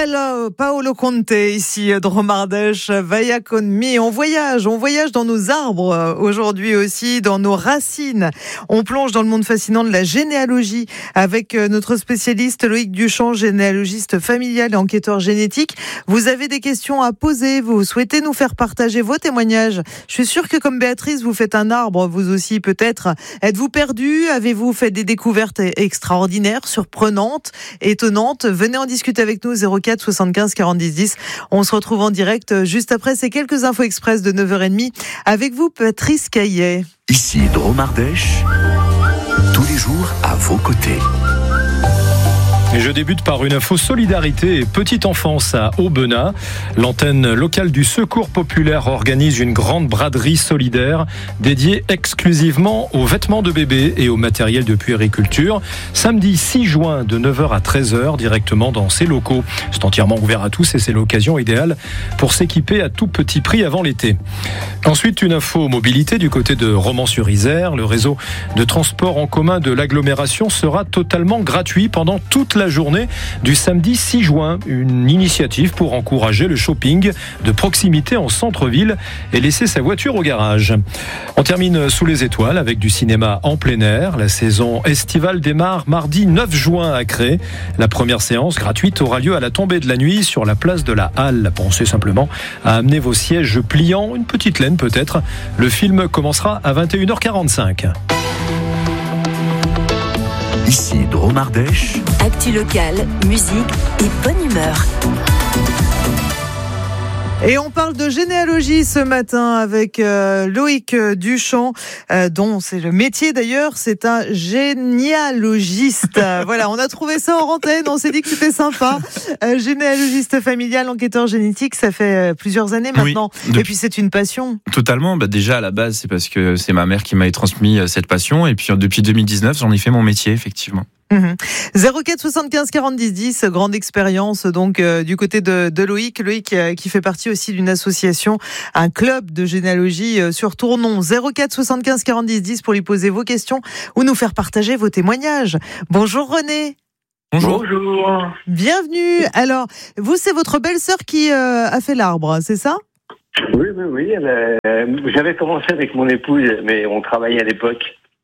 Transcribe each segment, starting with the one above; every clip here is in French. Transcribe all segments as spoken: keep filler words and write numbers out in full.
Paolo, Paolo Conte, ici, Dromardèche, Vaya con mi. On voyage, on voyage dans nos arbres, aujourd'hui aussi, dans nos racines. On plonge dans le monde fascinant de la généalogie avec notre spécialiste Loïc Duchamp, généalogiste familial et enquêteur génétique. Vous avez des questions à poser, vous souhaitez nous faire partager vos témoignages. Je suis sûre que comme Béatrice, vous faites un arbre, vous aussi peut-être. Êtes-vous perdu? Avez-vous fait des découvertes extraordinaires, surprenantes, étonnantes? Venez en discuter avec nous, zéro quatre soixante-quinze quarante-dix dix. On se retrouve en direct juste après ces quelques infos express de neuf heures trente avec vous, Patrice Caillet. Ici Dromardèche, tous les jours à vos côtés. Et je débute par une info solidarité et petite enfance à Aubenas. L'antenne locale du Secours populaire organise une grande braderie solidaire dédiée exclusivement aux vêtements de bébé et au matériel de puériculture. Samedi six juin de neuf heures à treize heures directement dans ces locaux. C'est entièrement ouvert à tous et c'est l'occasion idéale pour s'équiper à tout petit prix avant l'été. Ensuite, une info mobilité du côté de Romans-sur-Isère. Le réseau de transport en commun de l'agglomération sera totalement gratuit pendant toute la journée du samedi six juin. Une initiative pour encourager le shopping de proximité en centre-ville et laisser sa voiture au garage. On termine sous les étoiles avec du cinéma en plein air. La saison estivale démarre mardi neuf juin à Cré. La première séance gratuite aura lieu à la tombée de la nuit sur la place de la Halle. Pensez simplement à amener vos sièges pliants, une petite laine peut-être. Le film commencera à vingt et une heures quarante-cinq. Ici Dromardèche. Actu locale, musique et bonne humeur. Et on parle de généalogie ce matin avec euh, Loïc Duchamp, euh, dont c'est le métier d'ailleurs, c'est un généalogiste. euh, voilà, on a trouvé ça en antenne, on s'est dit que c'était sympa. Euh, généalogiste familial, enquêteur génétique, ça fait euh, plusieurs années maintenant. Oui, depuis... Et puis c'est une passion. Totalement. Bah déjà à la base, c'est parce que c'est ma mère qui m'avait transmis cette passion. Et puis depuis deux mille dix-neuf, j'en ai fait mon métier, effectivement. Mmh. zéro quatre soixante-quinze quarante-dix dix, grande expérience donc euh, du côté de, de Loïc, Loïc euh, qui fait partie aussi d'une association, un club de généalogie euh, sur Tournon. Zéro quatre soixante-quinze quarante-dix dix pour lui poser vos questions ou nous faire partager vos témoignages. Bonjour René. Bonjour. Bonjour. Bienvenue. Alors vous, c'est votre belle-sœur qui euh, a fait l'arbre, c'est ça? Oui, oui, oui. Elle, euh, j'avais commencé avec mon épouse, mais on travaillait à l'époque.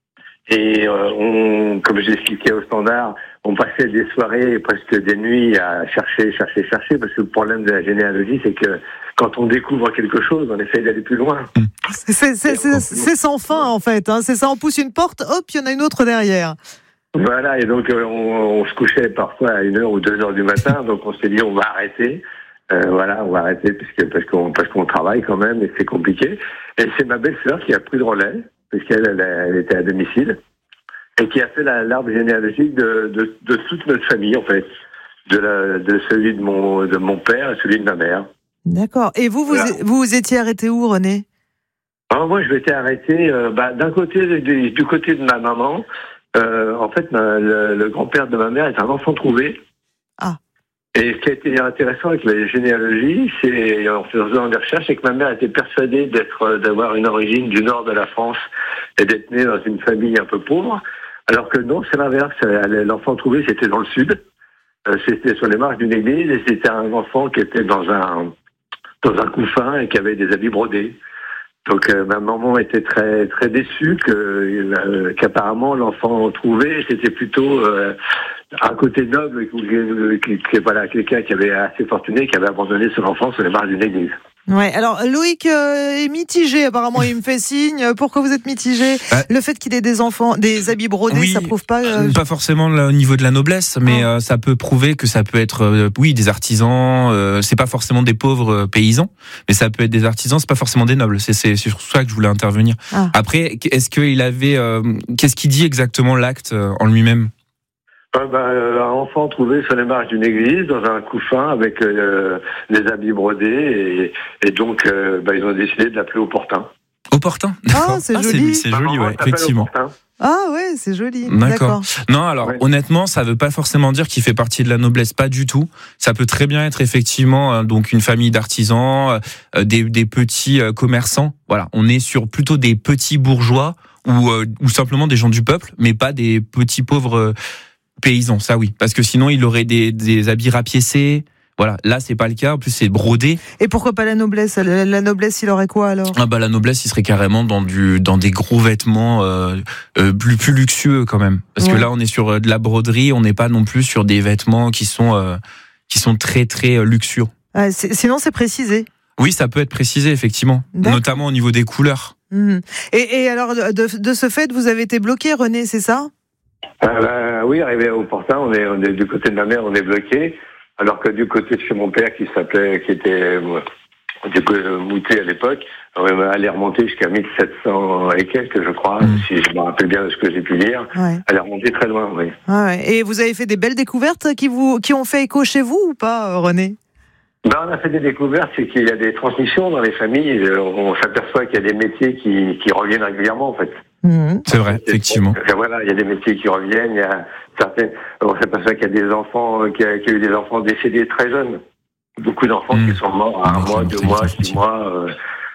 Et euh, on, comme je l'expliquais au standard, on passait des soirées, presque des nuits à chercher, chercher, chercher, parce que le problème de la généalogie, c'est que quand on découvre quelque chose, on essaye d'aller plus loin. C'est, c'est, c'est, c'est sans fin, en fait. Hein. C'est ça, on pousse une porte, hop, il y en a une autre derrière. Voilà, et donc euh, on, on se couchait parfois à une heure ou deux heures du matin, donc on s'est dit on va arrêter. Euh, voilà, on va arrêter puisque, parce qu'on, parce qu'on travaille quand même et c'est compliqué. Et c'est ma belle-sœur qui a pris le relais, puisqu'elle elle, elle était à domicile, et qui a fait la, l'arbre généalogique de, de, de toute notre famille, en fait, de, la, de celui de mon, de mon père et celui de ma mère. D'accord. Et vous, vous, voilà. vous, vous étiez arrêté où, René? Alors moi, je m'étais arrêté euh, bah, d'un côté, du, du côté de ma maman. Euh, en fait, ma, le, le grand-père de ma mère est un enfant trouvé. Ah. Et ce qui a été intéressant avec la généalogie, c'est en faisant des recherches, c'est que ma mère était persuadée d'être, d'avoir une origine du nord de la France et d'être née dans une famille un peu pauvre, alors que non, c'est l'inverse. L'enfant trouvé, c'était dans le sud, c'était sur les marges d'une église, et c'était un enfant qui était dans un dans un couffin et qui avait des habits brodés. Donc euh, ma maman était très très déçue que euh, qu'apparemment l'enfant trouvé, c'était plutôt euh, un côté noble, qui, qui, voilà, quelqu'un qui avait assez fortuné, qui avait abandonné son enfant sur les marges d'une église. Ouais. Alors Loïc euh, est mitigé. Apparemment, il me fait signe. Pourquoi vous êtes mitigé? bah, Le fait qu'il ait des enfants, des habits brodés, oui, ça prouve pas. Euh... Pas forcément au niveau de la noblesse, mais oh. euh, ça peut prouver que ça peut être, euh, oui, des artisans. Euh, c'est pas forcément des pauvres paysans, mais ça peut être des artisans. C'est pas forcément des nobles. C'est, c'est, c'est sur ça que je voulais intervenir. Ah. Après, est-ce qu'il avait, euh, qu'est-ce qu'il dit exactement l'acte en lui-même? Euh, bah, un enfant trouvé sur les marges d'une église, dans un couffin, avec euh, des habits brodés, et, et donc euh, bah, ils ont décidé de l'appeler Opportun. Opportun, d'accord. Ah, c'est ah, joli. C'est, c'est joli, ouais, effectivement. Ah ouais, c'est joli. D'accord. D'accord. Non, alors ouais. Honnêtement, ça veut pas forcément dire qu'il fait partie de la noblesse, pas du tout. Ça peut très bien être effectivement euh, donc une famille d'artisans, euh, des, des petits euh, commerçants. Voilà, on est sur plutôt des petits bourgeois ou, euh, ou simplement des gens du peuple, mais pas des petits pauvres euh, paysans. Ça oui, parce que sinon il aurait des, des habits rapiécés Voilà, là c'est pas le cas. En plus c'est brodé. Et pourquoi pas la noblesse ? La, la noblesse, il aurait quoi alors ? Ah bah la noblesse, il serait carrément dans du dans des gros vêtements euh, euh, plus plus luxueux quand même. Parce ouais. que là on est sur de la broderie, on n'est pas non plus sur des vêtements qui sont euh, qui sont très très luxueux. Ah, c'est, sinon c'est précisé. Oui, ça peut être précisé effectivement, D'accord. notamment au niveau des couleurs. Mmh. Et, et alors de, de ce fait, vous avez été bloqué, René, c'est ça ? euh, bah, Oui, arrivé au Portin, on est, on est du côté de ma mère, on est bloqué. Alors que du côté de chez mon père, qui s'appelait, qui était euh, du coup, Moutet à l'époque, on allait remonter jusqu'à mille sept cents et quelques, je crois, mmh. si je me rappelle bien de ce que j'ai pu lire. Ouais. Elle est remontée très loin, oui. Ah ouais. Et vous avez fait des belles découvertes qui vous, qui ont fait écho chez vous ou pas, René ? Ben, on a fait des découvertes, c'est qu'il y a des transmissions dans les familles. On s'aperçoit qu'il y a des métiers qui, qui reviennent régulièrement, en fait. Mmh. C'est vrai, c'est, effectivement. Voilà, il y a des métiers qui reviennent. Il y a certaines. On s'aperçoit qu'il y a des enfants, qu'il y a, qu'il y a eu des enfants décédés très jeunes. Beaucoup d'enfants mmh. qui sont morts à un mois, deux mois, six mois. Euh,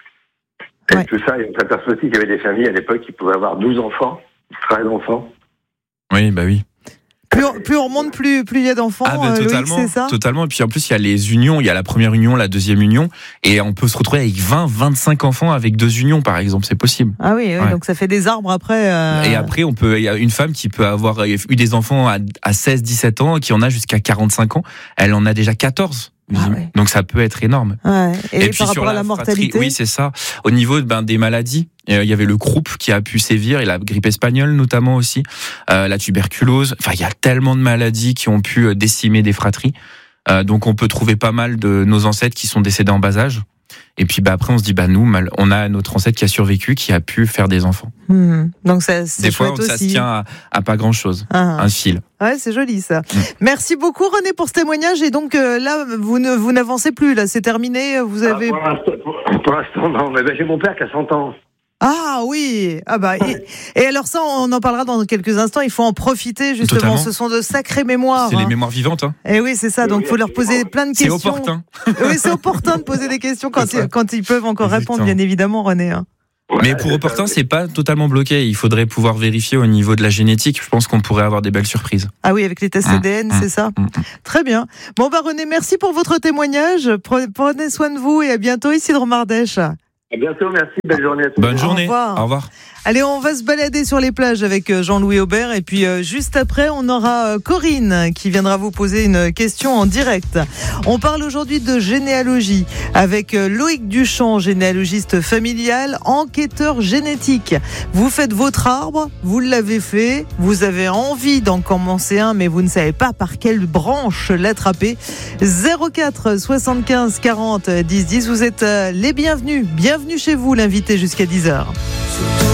et ouais. tout ça. Et on s'aperçoit aussi qu'il y avait des familles à l'époque qui pouvaient avoir douze enfants, treize enfants. Oui, bah oui. Plus on, plus on remonte, plus plus il y a d'enfants. Ah ben, euh, totalement, Loïc, c'est ça ? Totalement. Et puis en plus, il y a les unions. Il y a la première union, la deuxième union, et on peut se retrouver avec vingt, vingt-cinq enfants avec deux unions, par exemple. C'est possible. Ah oui, oui ouais. Donc ça fait des arbres après. Euh... Et après, on peut. Il y a une femme qui peut avoir eu des enfants à, à seize, dix-sept ans, qui en a jusqu'à quarante-cinq ans. Elle en a déjà quatorze. Ah ouais. Donc ça peut être énorme. Ouais. Et, et puis par rapport à la, la mortalité, fratrie, oui c'est ça. Au niveau ben, des maladies, il y avait le croup qui a pu sévir et la grippe espagnole notamment aussi, euh, la tuberculose. Enfin il y a tellement de maladies qui ont pu décimer des fratries. Euh, donc on peut trouver pas mal de nos ancêtres qui sont décédés en bas âge. Et puis bah après on se dit bah nous mal, on a notre ancêtre qui a survécu, qui a pu faire des enfants. Mmh. Donc ça c'est des fois chouette ça aussi. se tient à, à pas grand chose, ah. un fil. Ouais c'est joli ça. Mmh. Merci beaucoup René pour ce témoignage. Et donc euh, là vous ne vous n'avancez plus là, c'est terminé. Vous avez. Ah, pour, l'instant, pour, pour l'instant non, mais ben, j'ai mon père qui a cent ans. Ah oui, ah bah et, et alors ça on en parlera dans quelques instants. Il faut en profiter justement. Totalement. Ce sont de sacrées mémoires. C'est hein. les mémoires vivantes. Hein. Et oui c'est ça. Donc il faut leur poser plein de questions. C'est opportun. Oui c'est opportun de poser des questions quand ils, quand ils peuvent encore Exactement. répondre bien évidemment René. Hein. Mais pour opportun, c'est pas totalement bloqué. Il faudrait pouvoir vérifier au niveau de la génétique. Je pense qu'on pourrait avoir des belles surprises. Ah oui, avec les tests A D N, mmh, c'est ça mmh. Très bien. Bon bah René, merci pour votre témoignage. Prenez soin de vous et à bientôt ici de Romardèche. À bientôt, merci. Belle journée à tous. Bonne journée. Au revoir. Au revoir. Allez, on va se balader sur les plages avec Jean-Louis Aubert et puis euh, juste après, on aura Corinne qui viendra vous poser une question en direct. On parle aujourd'hui de généalogie avec Loïc Duchamp, généalogiste familial, enquêteur génétique. Vous faites votre arbre, vous l'avez fait, vous avez envie d'en commencer un, mais vous ne savez pas par quelle branche l'attraper. zéro quatre soixante-quinze quarante dix dix, vous êtes les bienvenus. Bienvenue chez vous, l'invité jusqu'à dix heures.